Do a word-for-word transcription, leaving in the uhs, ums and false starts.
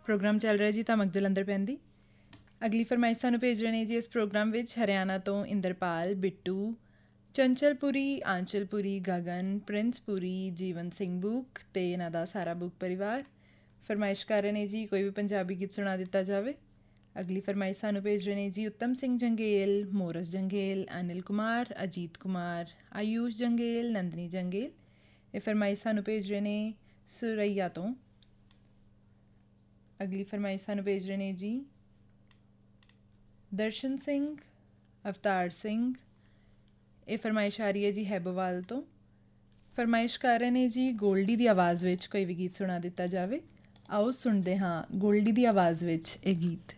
Programme ਚੱਲ ਰਿਹਾ ਜੀ ਧਮਕ ਜਲੰਧਰ ਪੈਂਦੀ। ਅਗਲੀ ਫਰਮਾਇਸ਼ ਸਾਨੂੰ ਭੇਜ ਰਹੇ ਨੇ ਜੀ ਇਸ ਪ੍ਰੋਗਰਾਮ ਵਿੱਚ ਹਰਿਆਣਾ ਤੋਂ ਇੰਦਰਪਾਲ, ਬਿੱਟੂ, ਚੰਚਲਪੁਰੀ, ਆਂਚਲਪੁਰੀ, ਗਗਨ, ਪ੍ਰਿੰਸਪੁਰੀ, ਜੀਵਨ ਸਿੰਘ ਬੂਕ ਅਤੇ ਇਹਨਾਂ ਦਾ ਸਾਰਾ ਬੂਕ ਪਰਿਵਾਰ। ਫਰਮਾਇਸ਼ ਕਰ ਰਹੇ ਨੇ ਜੀ ਕੋਈ ਵੀ ਪੰਜਾਬੀ ਗੀਤ ਸੁਣਾ ਦਿੱਤਾ ਜਾਵੇ। ਅਗਲੀ ਫਰਮਾਇਸ਼ ਸਾਨੂੰ ਭੇਜ ਰਹੇ ਨੇ ਜੀ ਉੱਤਮ ਸਿੰਘ ਜੰਗੇਲ, ਮੋਰਸ ਜੰਗੇਲ, ਅਨਿਲ ਕੁਮਾਰ, ਅਜੀਤ ਕੁਮਾਰ, ਆਯੂਸ਼ ਜੰਗੇਲ, ਨੰਦਨੀ ਜੰਗੇਲ। ਇਹ ਫਰਮਾਇਸ਼ ਸਾਨੂੰ ਭੇਜ ਰਹੇ ਨੇ ਸੁਰਈਆ ਤੋਂ। ਅਗਲੀ ਫਰਮਾਇਸ਼ ਸਾਨੂੰ ਭੇਜ ਰਹੇ ਨੇ ਜੀ ਦਰਸ਼ਨ ਸਿੰਘ, ਅਵਤਾਰ ਸਿੰਘ। ਇਹ ਫਰਮਾਇਸ਼ ਆ ਰਹੀ ਹੈ ਜੀ ਹੈਬੋਵਾਲ ਤੋਂ। ਫਰਮਾਇਸ਼ ਕਰ ਰਹੇ ਨੇ ਜੀ ਗੋਲਡੀ ਦੀ ਆਵਾਜ਼ ਵਿੱਚ ਕੋਈ ਵੀ ਗੀਤ ਸੁਣਾ ਦਿੱਤਾ ਜਾਵੇ। ਆਓ ਸੁਣਦੇ ਹਾਂ ਗੋਲਡੀ ਦੀ ਆਵਾਜ਼ ਵਿੱਚ ਇਹ ਗੀਤ।